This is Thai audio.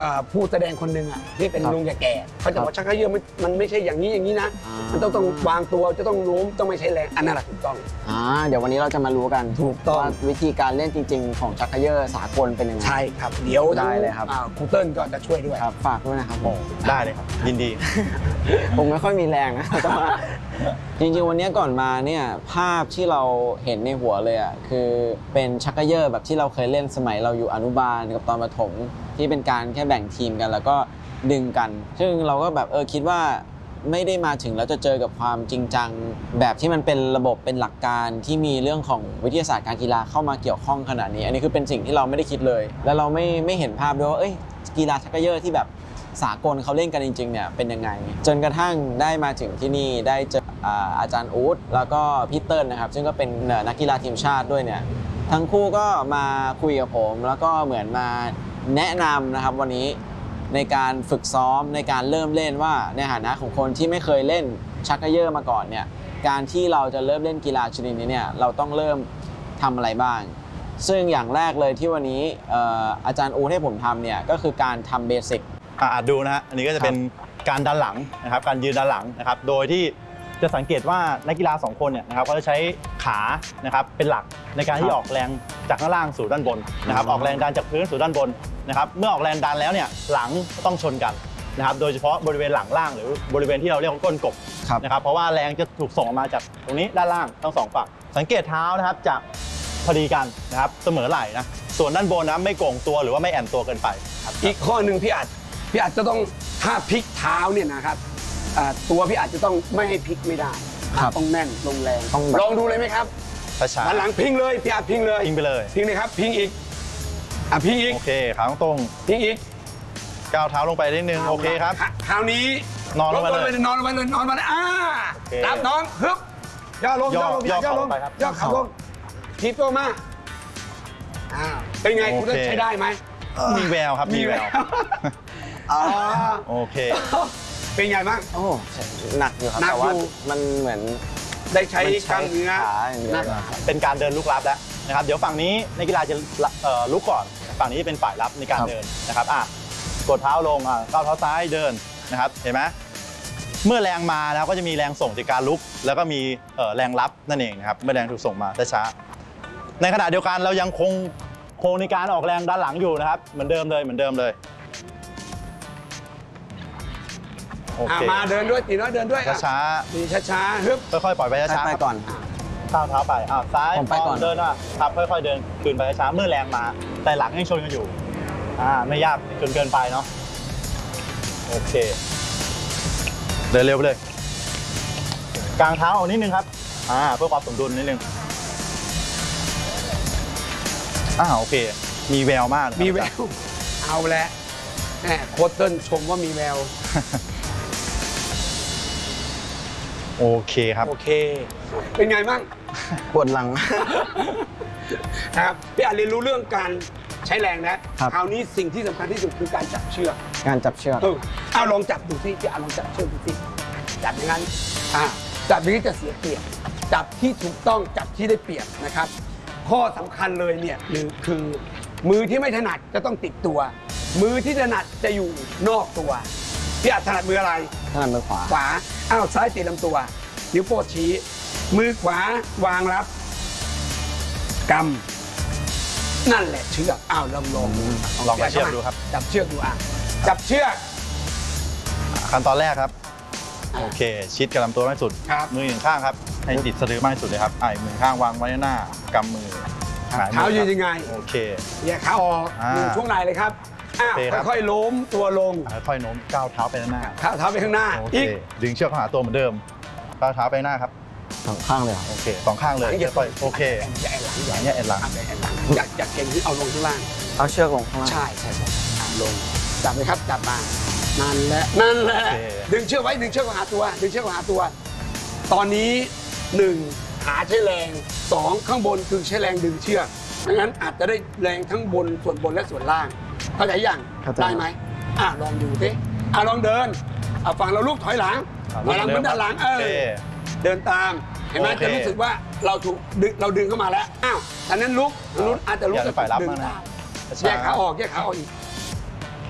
ผู้แสดงคนหนึ่งอ่ะที่เป็นลุงแก่ๆเขาจะบอกชักเขย่อมันไม่ใช่อย่างนี้นะมันต้องวางตัวจะต้องโน้มต้องไม่ใช้แรงอันนั้นแหละถูกต้องเดี๋ยววันนี้เราจะมารู้กันถูกต้องว่าวิธีการเล่นจริงๆของชักเขย่อสากลเป็นยังไงใช่ครับเดี๋ยวได้เลยครับครูเติ้ลก็จะช่วยด้วยครับฝากด้วยนะครับได้เลยครับยินดีผมไม่ค่อยมีแรงนะแต่ว่าจริงๆวันนี้ก่อนมาเนี่ยภาพที่เราเห็นในหัวเลยอ่ะคือเป็นชักเขย่อแบบที่เราเคยเล่นสมัยเราอยู่อนุบาลกับตอนประถมที่เป็นการแค่แบ่งทีมกันแล้วก็ดึงกันซึ่งเราก็แบบคิดว่าไม่ได้มาถึงแล้วจะเจอกับความจริงจังแบบที่มันเป็นระบบเป็นหลักการที่มีเรื่องของวิทยาศาสตร์การกีฬาเข้ามาเกี่ยวข้องขนาดนี้อันนี้คือเป็นสิ่งที่เราไม่ได้คิดเลยแล้วเราไม่เห็นภาพด้วยว่ากีฬาชักเขย่อที่แบบสากลเขาเล่นกันจริงๆเนี่ยเป็นยังไงจนกระทั่งได้มาถึงที่นี่ได้เจออาจารย์อู๊ดแล้วก็พี่เติ้ลนะครับซึ่งก็เป็นนักกีฬาทีมชาติด้วยเนี่ยทั้งคู่ก็มาคุยกับผมแล้วก็เหมือนมาแนะนำนะครับวันนี้ในการฝึกซ้อมในการเริ่มเล่นว่าในฐานะของคนที่ไม่เคยเล่นชักเขย่อมาก่อนเนี่ยการที่เราจะเริ่มเล่นกีฬาชนิดนี้เนี่ยเราต้องเริ่มทำอะไรบ้างซึ่งอย่างแรกเลยที่วันนี้อาจารย์อู๊ดให้ผมทำเนี่ยก็คือการทำเบสิกดูนะฮะอันนี้ก็จะเป็นการดันหลังนะครับการยืนดันหลังนะครับโดยที่จะสังเกตว่านักกีฬา2คนเนี่ยนะครับเขาจะใช้ขานะครับเป็นหลักในการที่ออกแรงจากข้างล่างสู่ด้านบนนะครับออกแรงดันจากพื้นสู่ด้านบนนะครับเมื่อออกแรงดันแล้วเนี่ยหลังต้องชนกันนะครับโดยเฉพาะบริเวณหลังล่างหรือบริเวณที่เราเรียกว่าก้นกบนะครับเพราะว่าแรงจะถูกส่งออกมาจากตรงนี้ด้านล่างทั้ง2ฝั่งสังเกตเท้านะครับจะพอดีกันนะครับเสมอไหล่นะส่วนด้านบนนะไม่โก่งตัวหรือว่าไม่แอนตัวเกินไปอีกข้อหนึ่งพี่อาจจะต้องถ้าพลิกเท้าเนี่ยนะครับตัวพี่อาจจะต้องไม่ให้พลิกไม่ได้ต้องแน่นลงแรงลองดูเลยไหมครับช้าๆหลังพิงเลยพี่อาจพิงเลยพิงไปเลยพิงเลยครับพิงอีกพิงอีกโอเคขาตรงพิงอีกก้าวเท้าลงไปนิดนึงโอเคครับคราวนี้นอนลงไปเลยนอนลงไปเลยจับน้องฮึบย่อลงย่อลงย่อขาลงทีบตัวมาเป็นไงคุณใช้ได้ไหมมีแววครับมีแววโอเคเป็นไงบ้างหนักอยู่ครับแต่ว่ามันเหมือนได้ใช้กล้ามเนื้อเป็นการเดินลุกลับแล้วนะครับเดี๋ยวฝั่งนี้นักกีฬาจะลุกก่อนฝั่งนี้เป็นฝ่ายรับในการเดินนะครับกดเท้าลงก้าวเท้าซ้ายเดินนะครับเห็นไหมเมื่อแรงมาแล้วก็จะมีแรงส่งจากการลุกแล้วก็มีแรงรับนั่นเองนะครับเมื่อแรงถูกส่งมาช้าในขณะเดียวกันเรายังคงในการออกแรงด้านหลังอยู่นะครับเหมือนเดิมเลยมาเดินด้วยตีน้อยเดินด้วยช้าฮึบค่อยๆปล่อยไปช้าไปก่อนก้าวเท้าไปซ้ายไปก่อนเดินครับค่อยๆเดินคืนไปช้าเมื่อแรงมาแต่หลังยังชนกันอยู่ไม่ยากจนเกินไปเนาะโอเคเดินเร็วไปเลยกางเท้าออกนิดนึงครับเพื่อความสมดุลนิดนึงโอเคมีแววมากมีแววเอาแล้วโค้ชเติ้ลชมว่ามีแววโอเคครับโอเคเป็นไงบ้างปวดหลังครับพี่อาจเรียนรู้เรื่องการใช้แรงนะคราวนี้สิ่งที่สำคัญที่สุดคือการจับเชือกลองจับดูสิพี่อาจลองจับเชือกดูสิจับอย่างนั้นจับอย่างนี้จะเสียเปรียบจับที่ถูกต้องจับที่ได้เปรียบนะครับข้อสำคัญเลยเนี่ยคือมือที่ไม่ถนัดจะต้องติดตัวมือที่ถนัดจะอยู่นอกตัวพี่อาจถนัดมืออะไรถนัดมือขวาซ้ายติดลำตัวนิ้วโป้งชี้มือขวาวางรับกำนั่นแหละเชือกลองเชือกดูครับจับเชือกดูจับเชือกขั้นตอนแรกครับโอเคชิดกับลำตัวมากสุดมือหนึ่งข้างครับให้ติดสะดือมากสุดเลยครับมือข้างวางไว้หน้ากำมือเท้ายืนยังไงโอเคแยกขาออกช่วงไหนเลยครับค่อยๆล้มตัวลงค่อยๆโน้มก้าวเท้าไปข้างหน้าเท้าไปข้างหน้าอีกดึงเชือกเข้าหาตัวเหมือนเดิมก้าวเท้าไปหน้าครับ 2 ข้างเลยโอเค2 ข้างเลยค่อยโอเคอย่าแอนหลังอยากเก่งที่เอาลงข้างล่างเอาเชือกลงข้างล่างใช่ลงจับเลยครับจับมานั่นแหละดึงเชือกไว้ดึงเชือกหาตัวตอนนี้1ขาใช้แรง2ข้างบนคือใช้แรงดึงเชือกดังนั้นอาจจะได้แรงทั้งบนส่วนบนและส่วนล่างเข้าใจยังได้ไหมลองดูสิลองเดินฝั่งเราลูกถอยหลังเหมือนด้านหลังเดินตามเห็นไหมจะรู้สึกว่าเราดึงเข้ามาแล้วฉะนั้นลุกอาจจะรู้สึกดึงแยกขาออกอีก